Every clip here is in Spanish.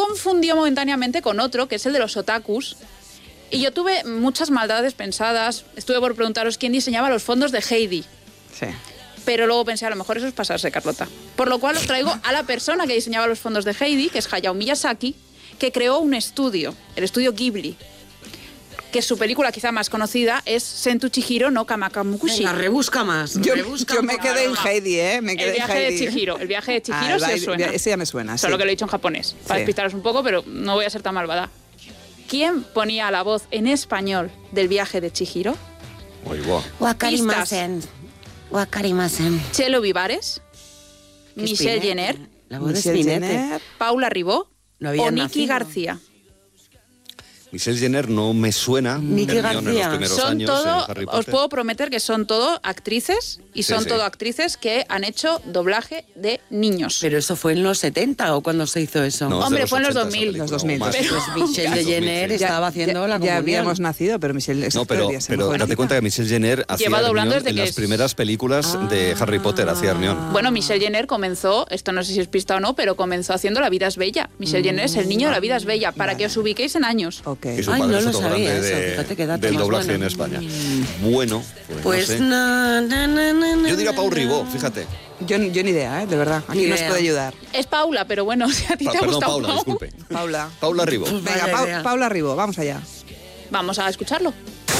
confundió momentáneamente con otro, que es el de los otakus. Y yo tuve muchas maldades pensadas. Estuve por preguntaros quién diseñaba los fondos de Heidi. Sí. Pero luego pensé, a lo mejor eso es pasarse, Carlota. Por lo cual os traigo a la persona que diseñaba los fondos de Heidi, que es Hayao Miyazaki, que creó un estudio, el estudio Ghibli, que su película quizá más conocida es Sentu Chihiro no Kamakamukushi. Venga, rebusca más. Yo me quedé en Heidi, ¿eh? Me quedé El viaje de Chihiro. El viaje de Chihiro sí os suena. Ese ya me suena, Solo sí. que lo he dicho en japonés, para despistaros un poco, pero no voy a ser tan malvada. ¿Quién ponía la voz en español del viaje de Chihiro? Wakarimasen. Wakarimasen. Chelo Vivares, Michelle Jenner, La voz de Spinetta. Paula Ribó No o habían Nikki nacido. García. Michelle Jenner no me suena. Nikki Hermione en los García. primeros Son años todo, en Harry os Potter. puedo prometer que son todo actrices y Sí, son sí. todo actrices que han hecho doblaje de niños. Pero eso fue en los 70 o cuando se hizo eso. No, es de Hombre, fue en los 80 esa 2000. película, Los 2000. o más. Pero- Pues Michelle Jenner sí. estaba haciendo la Ya comunión. habíamos nacido, pero Michelle... No, pero date cuenta que Michelle Jenner hacía Lleva doblando Hermione desde en que las es- primeras películas de Harry Potter, hacía Hermione. Bueno, Michelle Jenner comenzó, esto no sé si es pista o no, pero comenzó haciendo La vida es bella. Michelle Jenner es el niño de La vida es bella, para que os ubiquéis en años. Ok. Y su Ay, padre no es lo otro sabía grande eso, fíjate qué dato del más doblaje bueno. en España. Bueno, Pues no sé. Yo diría Pau Ribó, fíjate. Yo ni idea, ¿eh? De verdad. Aquí Ni nos idea. puede ayudar. Es Paula, pero bueno, si a ti te ha Perdón, gustado Paula, Pau, disculpe. Paula. Paula Ribó. Venga, Vaya idea. Paula Ribó, vamos allá. vamos a escucharlo.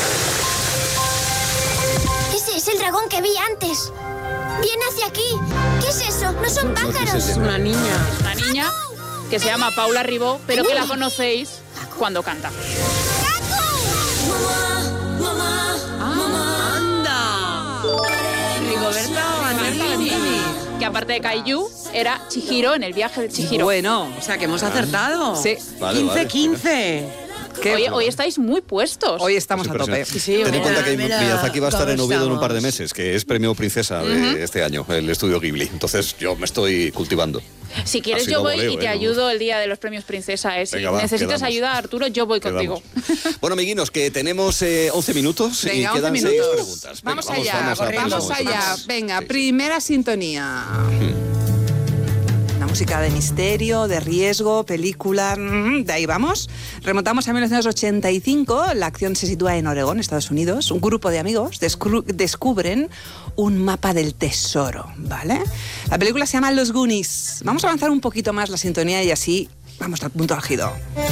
Ese es el dragón que vi antes. Viene hacia aquí. ¿Qué es eso? No son pájaros. Es una niña. Una niña que se llama Paula Ribó, pero que la conocéis cuando canta. ¡Anda! Rigoberta Bandini. Que aparte de Kaiju, era Chihiro en el viaje de Chihiro. Bueno, O sea, que hemos acertado. Sí. Vale, 15-15. Hoy estáis muy puestos. hoy estamos Es a tope. impresionante. Sí, Ten en cuenta que mira, Miyazaki va a estar en cómo Oviedo en un par de estamos. meses, que es premio Princesa de este año, el estudio Ghibli. Entonces yo me estoy cultivando. Si quieres Así yo lo voy voleo, y te ¿eh? ayudo el día de los premios Princesa. Si Venga, va, necesitas quedamos. ayuda, Arturo, yo voy contigo. Quedamos. Bueno, amiguinos, que tenemos 11 minutos Venga, y 11 quedan 6 minutos. preguntas. Venga, Vamos allá, corriendo. vamos allá. Venga, Sí. primera sintonía. Una música de misterio, de riesgo, película... De ahí vamos. Remontamos a 1985. La acción se sitúa en Oregón, Estados Unidos. Un grupo de amigos descubren un mapa del tesoro, ¿vale? La película se llama Los Goonies. Vamos a avanzar un poquito más la sintonía y así vamos al punto álgido.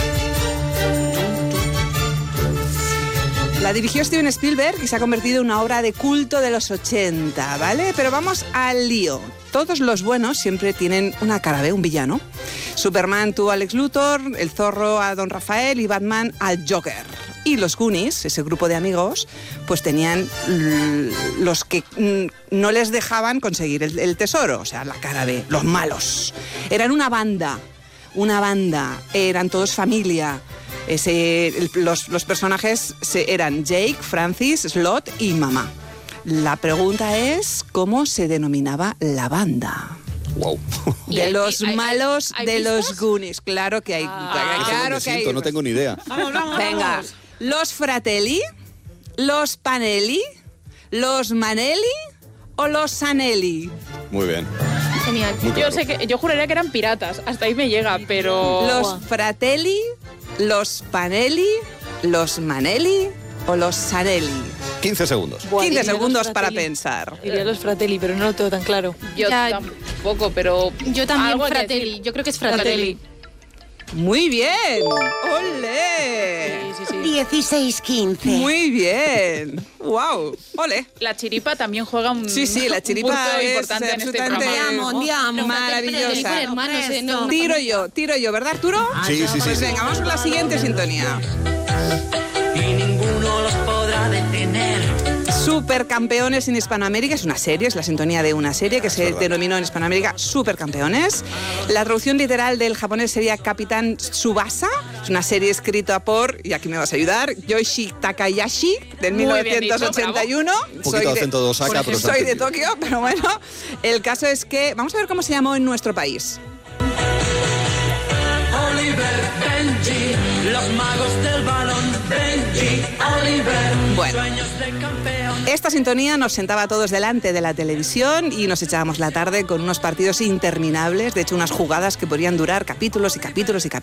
La dirigió Steven Spielberg y se ha convertido en una obra de culto de los 80, ¿vale? Pero vamos al lío. Todos los buenos siempre tienen una cara B, un villano. Superman tuvo a Lex Luthor, el Zorro a Don Rafael y Batman al Joker. Y los Goonies, ese grupo de amigos, pues tenían los que no les dejaban conseguir el tesoro, o sea, la cara B, los malos. Eran una banda, eran todos familia. Los personajes eran Jake, Francis, Slot y Mamá. La pregunta es, ¿cómo se denominaba la banda? Wow. ¿Y De hay- los hay- malos hay de los pistas? Goonies. Claro que hay. Claro que hay. No tengo ni idea. Venga, los Fratelli, los Panelli, los Manelli o los Sanelli. Muy bien. Genial. Muy claro. Yo juraría que eran piratas, hasta ahí me llega, pero... Los Fratelli, los Panelli, los Manelli o los Sanelli. 15 segundos. 15 segundos para pensar. Diría los Fratelli, pero no lo tengo tan claro. Yo Ya- tampoco, pero... Yo también algo hay que Fratelli. decir. Yo creo que es Fratelli. Muy bien. ¡Ole! Sí, sí, sí. 16-15. Muy bien. ¡Wow! ¡Ole! La chiripa también juega un, Sí, sí, la un chiripa punto es importante en este absolutamente programa. Andiamo. maravillosa. Hermanos, no. Tiro yo, ¿verdad, Arturo? Sí, sí, sí. Pues venga, vamos con la siguiente sintonía. y ninguno los podrá detener. Supercampeones en Hispanoamérica es una serie, es la sintonía de una serie que se verdad. denominó en Hispanoamérica Supercampeones. La traducción literal del japonés sería Capitán Tsubasa. Es una serie escrita por, y aquí me vas a ayudar, Yoshi Takayashi, del Muy bien dicho, 1981. Un poquito de acento de Osaka, pero soy de está Tokio, pero bueno. El caso es que, vamos a ver cómo se llamó en nuestro país. Oliver, Benji, los magos del balón. Benji, Oliver, Bueno. sueños de campeón. Esta sintonía nos sentaba a todos delante de la televisión y nos echábamos la tarde con unos partidos interminables, de hecho unas jugadas que podrían durar capítulos y capítulos y capítulos.